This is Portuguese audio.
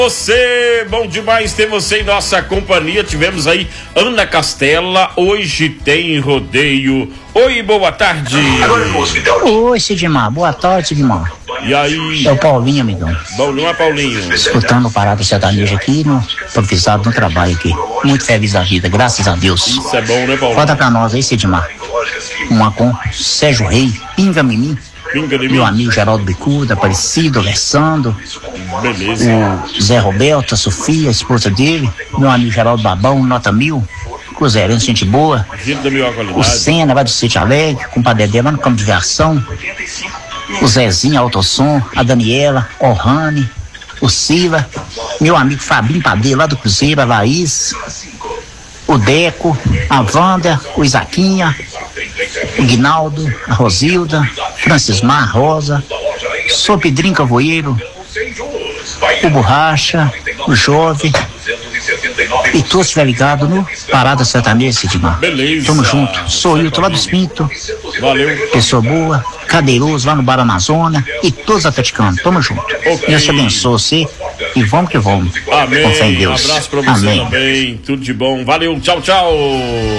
Você, bom demais ter você em nossa companhia. Tivemos aí Ana Castela, hoje tem rodeio. Oi, boa tarde. Oi, Sidmar, boa tarde, Sidmar. E aí? É o Paulinho, amigão. Bom, não é Paulinho? Escutando o Parada Sertaneja aqui, improvisado no trabalho aqui. Muito feliz da vida, graças a Deus. Isso é bom, né, Paulinho? Conta pra nós aí, Sidmar. Uma com Sérgio Rei, Pinga Mimim. Meu amigo Geraldo Bicuda, Aparecido, Alessandro. Beleza. O Zé Roberto, a Sofia, a esposa dele. Meu amigo Geraldo Babão, nota 1000. Cruzeirense, gente boa. Gente da melhor qualidade. O Senna, vai do Sítio Alegre, com o Padre Dedé lá no campo de aviação. O Zezinho, Autosom, a Daniela, o Rani, o Sila, meu amigo Fabinho Padeiro lá do Cruzeiro, a Laís, o Deco, a Wanda, o Isaquinha, o Guinaldo, a Rosilda, Francismar, a Rosa, Sou Pedrinho Cavoeiro, o Borracha, o Jovem, e todos estiver ligado no Parada Sertaneja, Sidmar. Beleza. Tamo junto. Sou Hilton lá do Espinto. Valeu. Pessoa boa. Cadeiroso lá no Bar Amazônia. E todos atleticanos. Tamo junto. Okay. Deus te abençoe você. E vamos que vamos. Amém. Com fé em Deus. Um abraço pra você Amém. também. Tudo de bom. Valeu. Tchau, tchau.